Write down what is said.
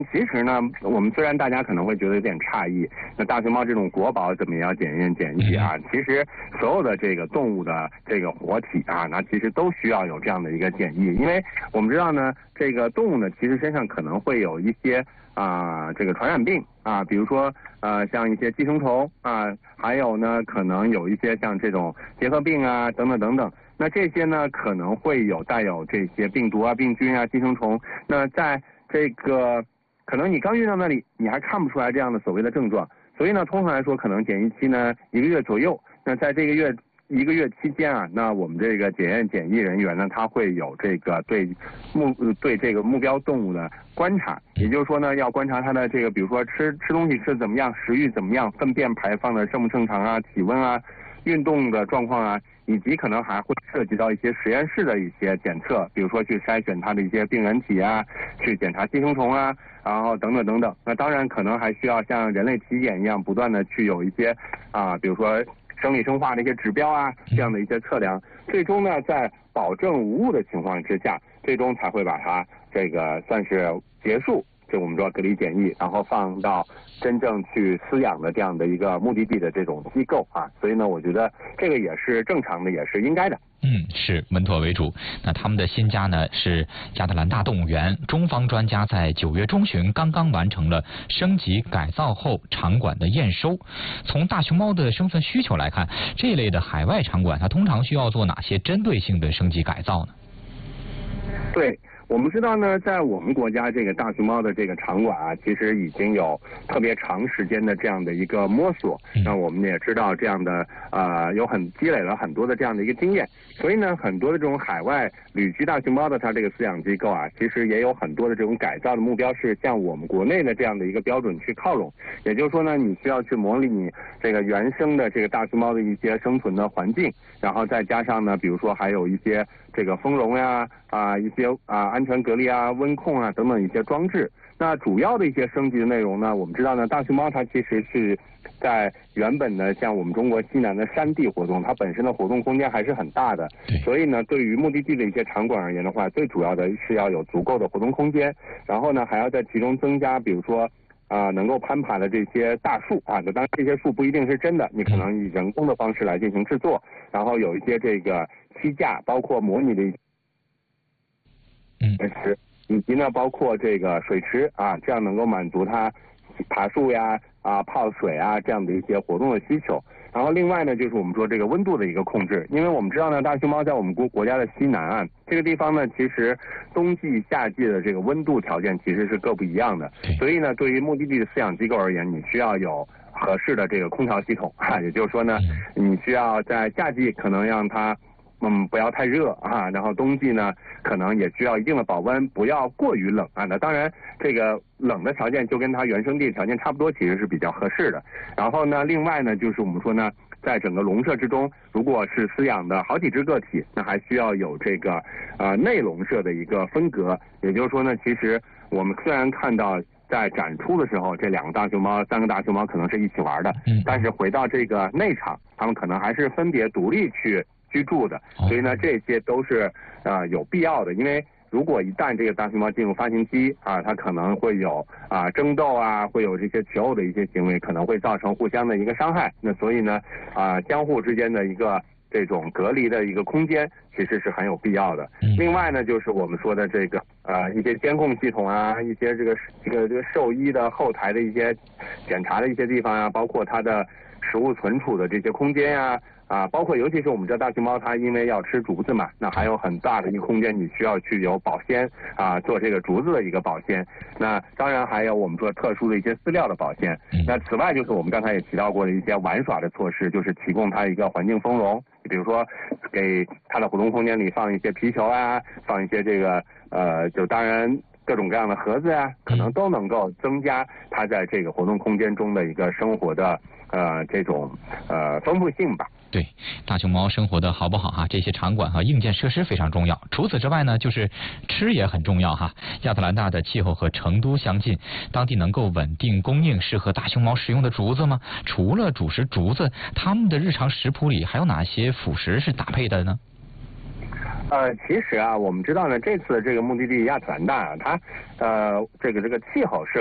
其实呢，我们虽然大家可能会觉得有点诧异，那大熊猫这种国宝怎么也要检验检疫啊？其实所有的这个动物的这个活体啊，那其实都需要有这样的一个检疫，因为我们知道呢，这个动物呢其实身上可能会有一些这个传染病啊，比如说像一些寄生虫啊，还有呢可能有一些像这种结核病啊等等等等。那这些呢可能会带有这些病毒啊、病菌啊、寄生虫。那在这个可能你刚运到那里，你还看不出来这样的所谓的症状，所以呢，通常来说，可能检疫期呢1个月左右。那在这个1个月期间啊，那我们这个检疫人员呢，他会有这个对这个目标动物的观察，也就是说呢，要观察它的这个，比如说吃东西吃得怎么样，食欲怎么样，粪便排放的正不正常啊，体温啊，运动的状况啊。以及可能还会涉及到一些实验室的一些检测，比如说去筛选它的一些病原体啊，去检查寄生虫啊，然后等等等等。那当然可能还需要像人类体检一样，不断的去有一些比如说生理生化的一些指标啊，这样的一些测量。最终呢，在保证无误的情况之下，最终才会把它这个算是结束。就我们说隔离检疫，然后放到真正去饲养的这样的一个目的地的这种机构啊，所以呢，我觉得这个也是正常的，也是应该的。 是稳妥为主。那他们的新家呢是亚特兰大动物园，中方专家在9月中旬刚刚完成了升级改造后场馆的验收。从大熊猫的生存需求来看，这一类的海外场馆它通常需要做哪些针对性的升级改造呢？ 对。我们知道呢，在我们国家这个大熊猫的这个场馆啊，其实已经有特别长时间的这样的一个摸索。那我们也知道这样的积累了很多的这样的一个经验，所以呢，很多的这种海外旅居大熊猫的它这个饲养机构啊，其实也有很多的这种改造的目标是向我们国内的这样的一个标准去靠拢。也就是说呢，你需要去模拟你这个原生的这个大熊猫的一些生存的环境，然后再加上呢，比如说还有一些这个丰容呀一些安全隔离啊、温控啊等等一些装置。那主要的一些升级的内容呢，我们知道呢，大熊猫它其实是在原本的像我们中国西南的山地活动，它本身的活动空间还是很大的，所以呢，对于目的地的一些场馆而言的话，最主要的是要有足够的活动空间，然后呢，还要在其中增加，比如说能够攀爬的这些大树啊，当然这些树不一定是真的，你可能以人工的方式来进行制作，然后有一些这个栖架，包括模拟的以及呢，包括这个水池啊，这样能够满足它爬树呀、泡水啊这样的一些活动的需求。然后另外呢，就是我们说这个温度的一个控制，因为我们知道呢，大熊猫在我们国家的西南岸这个地方呢，其实冬季、夏季的这个温度条件其实是各不一样的，所以呢，对于目的地的饲养机构而言，你需要有合适的这个空调系统也就是说呢，你需要在夏季可能让它不要太热然后冬季呢可能也需要一定的保温，不要过于冷那当然这个冷的条件就跟它原生地条件差不多，其实是比较合适的。然后呢，另外呢就是我们说呢，在整个笼舍之中，如果是饲养的好几只个体，那还需要有这个内笼舍的一个分隔。也就是说呢，其实我们虽然看到在展出的时候，这2个大熊猫、3个大熊猫可能是一起玩的，但是回到这个内场，它们可能还是分别独立去居住的，所以呢，这些都是有必要的。因为如果一旦这个大熊猫进入发情期它可能会有争斗会有这些求偶的一些行为，可能会造成互相的一个伤害。那所以呢相互之间的一个这种隔离的一个空间，其实是很有必要的。另外呢，就是我们说的这个一些监控系统一些这个兽医的后台的一些检查的一些地方包括它的食物存储的这些空间包括尤其是我们知道大熊猫它因为要吃竹子嘛，那还有很大的一个空间，你需要去有保鲜做这个竹子的一个保鲜。那当然还有我们说特殊的一些饲料的保鲜。那此外就是我们刚才也提到过的一些玩耍的措施，就是提供它一个环境丰容，比如说给它的活动空间里放一些皮球放一些这个就当然各种各样的盒子可能都能够增加它在这个活动空间中的一个生活的这种丰富性吧。 对，大熊猫生活的好不好这些场馆和硬件设施非常重要。除此之外呢，就是吃也很重要亚特兰大的气候和成都相近，当地能够稳定供应适合大熊猫食用的竹子吗？除了主食竹子，他们的日常食谱里还有哪些辅食是搭配的呢？ 其实啊，我们知道呢，这次这个目的地亚特兰大啊，它这个气候是